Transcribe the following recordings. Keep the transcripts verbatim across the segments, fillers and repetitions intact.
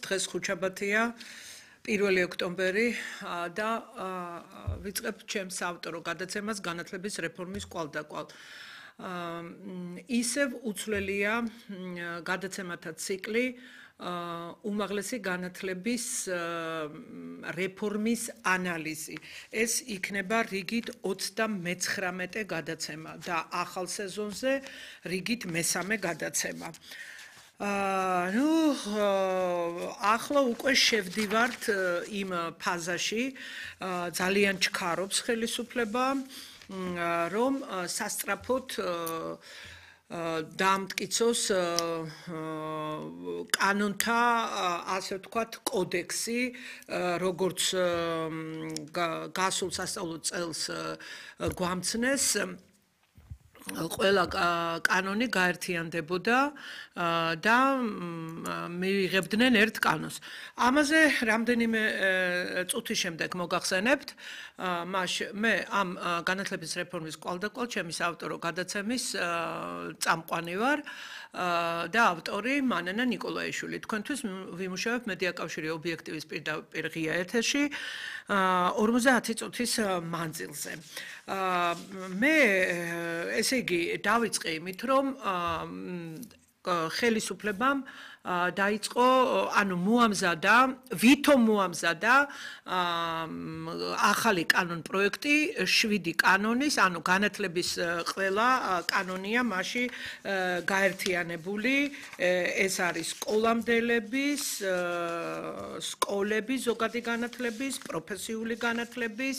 დღეს ხუთშაბათია, პირველი ოქტომბერი და ვიწყებ ჩემს ავტორო გადაცემას განათლების რეფორმის კვალდაკვალ. ისევ უცვლელია გადაცემათა ციკლი უმაღლესი განათლების რეფორმის ანალიზი. ეს იქნება რიგით ოცდამეცხრამეტე გადაცემა და ახალ სეზონზე რიგით მესამე გადაცემა. ნუ ახლა უკვე შევდივართ იმ ფაზაში, ძალიან ჩქარობს ხელისუფლება, რომ სასწრაფოდ დაამტკიცოს კანონთა, ასე ვთქვათ, კოდექსი, როგორც გასულ სასწავლო წელს გვამცნეს, ყველა კანონი გაერთიანდებოდა და მივიღებდნენ ერთ კანონს. ამაზე რამდენიმე წუთის შემდეგ მოგახსენებთ, მე ამ განათლების რეფორმის კვალდაკვალ ჩემის ავტორო გადაცემის წამყვანი ვარ და ავტორი მანანა ნიკოლაიშვილი. თქვენთვის ვიმუშავებ მედიაკავშირი ობიექტივის პირდაპირ ღია ეთერში ორმოცდაათი წუთის მანძილზე. მე ესე იგი დავიწყე იმით, რომ ხელისუფლებამ დაიწყო, ანუ მოამზადა, ვითომ მოამზადა ახალი კანონ პროექტი შვიდი კანონის, ანუ განათლების ყველა კანონია მასში გაერთიანებული. ეს არის სკოლამდელების, სკოლების ზოგადი განათლების, პროფესიული განათლების,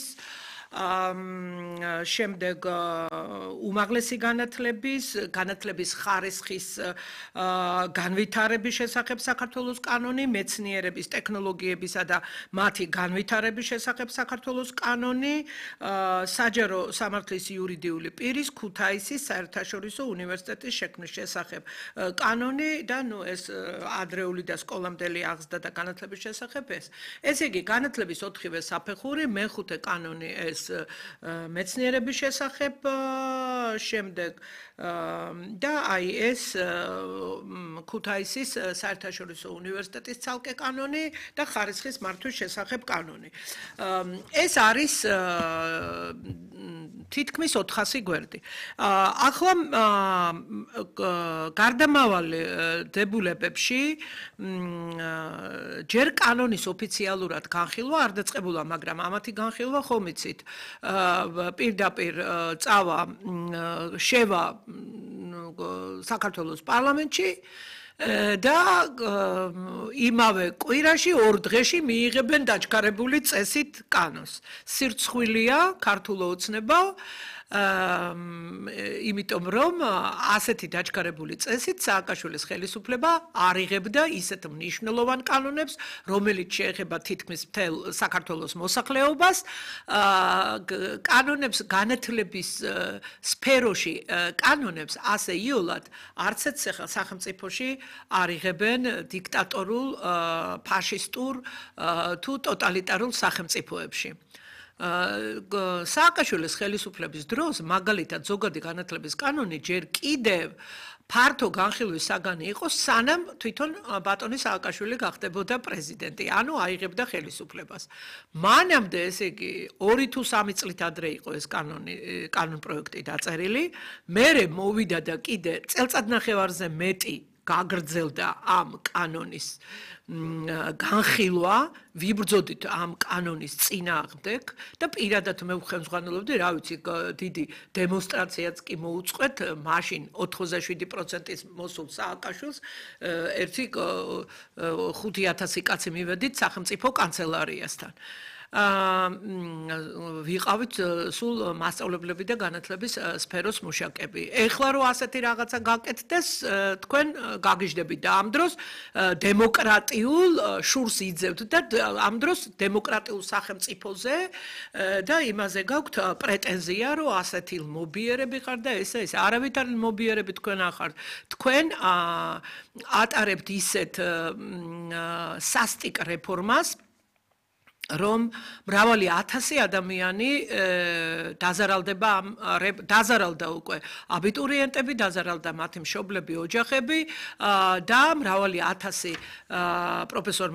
შემდეგ უმაღლესი განათლების, განათლების ხარისხის განვითარების შესახებ საქართველოს კანონი, მეცნიერების, ტექნოლოგიებისა და მათი განვითარების შესახებ საქართველოს კანონი, საჯარო სამართლის იურიდიული პირის ქუთაისის საერთაშორისო უნივერსიტეტის შექმნის შესახებ კანონი და ნუ ეს ადრეული და სკოლამდელი აღზრდა და განათლების შესახებ ეს. ესე იგი, განათლების ოთხივე საფეხური, მეხუთე კანონი ეს მეცნიერების შესახებ, შემდეგ და აი ეს ქუთაისის საერთაშორისო უნივერსიტეტის ცალკე კანონი და ხარისხის მართვის შესახებ კანონი. ეს არის თითქმის ოთხასი გვერდი. ახლა გარდამავალი დებულებებში ჯერ კანონის ოფიციალურად განხილვა არ დაწყებულა, მაგრამ ამათი განხილვა ხომ იცით, პირდაპირ წავა შევა საქართველოს პარლამენტში და იმავე კვირაში ორ დღეში მიიღებენ დაჩქარებული წესით კანონს. სირცხვილია ქართულო ოცნებაო, იმიტომ რომ ასეთი დაჩქარებული წესით სააკაშვილის ხელისუფლება არ იღებდა ისეთ მნიშვნელოვან კანონებს, რომელიც შეეხება თითქმის მთელ საქართველოს მოსახლეობას, კანონებს განათლების სფეროში კანონებს ასე იოლად არც ერთ სახელმწიფოში არ იღებენ დიქტატორულ, ფაშისტურ თუ ტოტალიტარულ სახელმწიფოებში. სააკაშვილის ხელისუფლების დროს, მაგალითად, ზოგადი განათლების კანონი ჯერ კიდევ ფართო განხილვის საგანი იყო, სანამ თვითონ ბატონი სააკაშვილი გახდებოდა პრეზიდენტი, ანუ აიღებდა ხელისუფლებას. მანამდე, ესე იგი, ორი თუ სამი წლით ადრე იყო ეს კანონი, კანონ პროექტი დაწერილი, მერე მოვიდა და კიდე წელწადნახევარზე მეტი გაგრძელდა ამ კანონის განხილვა, ვიბრძოდით ამ კანონის წინააღმდეგ და პირადად მე ვხელმძღვანელობდი, რა ვიცი, დიდი დემონსტრაციაც კი მოუწყვეთ, მაშინ ოთხმოცდაშვიდი პროცენტის მოსულ სააკაშვილს ერთი ხუთი ათასი კაცი მივედით სახელმწიფო კანცელარიასთან. ვიყავით სულ მასწავლებლები და განათლების სფეროს მუშაკები. ეხლა რო ასეთი რაღაცა გაკეთდეს, თქვენ გაგიჟდებით და ამ დროს დემოკრატიულ შურს იძევთ და ამ დროს დემოკრატიულ სახელმწიფოზე და იმაზე გაქვთ პრეტენზია, რომ ასეთი ლმობიერები ხარ და ესა ეს. არავითარი ლმობიერები თქვენ არ ხართ. თქვენ ატარებთ ისეთ სასტიკ რეფორმას, რომ მრავალი ათასი ადამიანი დაზარალდება, დაზარალდა უკვე აბიტურიენტები, დაზარალდა მათი მშობლები, ოჯახები და მრავალი ათასი პროფესორ